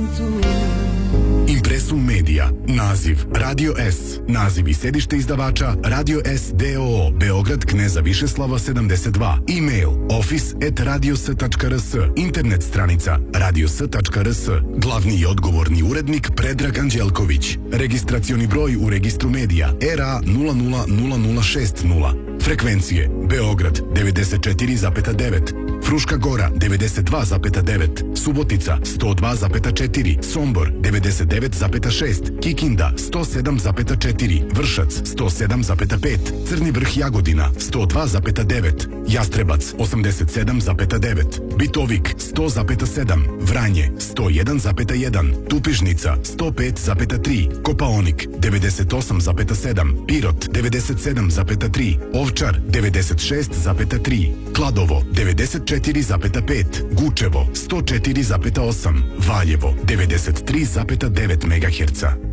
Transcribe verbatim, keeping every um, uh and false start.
Impresum Medija. Naziv Radio S. Naziv i sedište izdavača Radio S D O O Beograd Kneza Višeslava sedamdeset dva. E-mail office at radios tačka r s. Internet stranica radios tačka r s. Glavni i odgovorni urednik Predrag Anđelković. Registracioni broj u registru medija R A nula nula nula nula šest nula. Frekvencije Beograd devedeset četiri zarez devet, Fruška Gora devedeset dva zarez devet, Subotica sto dva zarez četiri, Sombor devedeset devet zarez šest, Kikinda sto sedam zarez četiri, Vršac sto sedam zarez pet, Crni Vrh Jagodina sto dva zarez devet, Jastrebac osamdeset sedam zarez devet, Bitovik sto zarez sedam, Vranje sto jedan zarez jedan, Tupižnica sto pet zarez tri, Kopaonik devedeset osam zarez sedam, Pirot devedeset sedam zarez tri, Ovčar devedeset šest zarez tri, Kladovo devedeset četiri zarez pet, Gučevo sto četiri zarez osam, Valjevo devedeset tri zarez devet megaherca.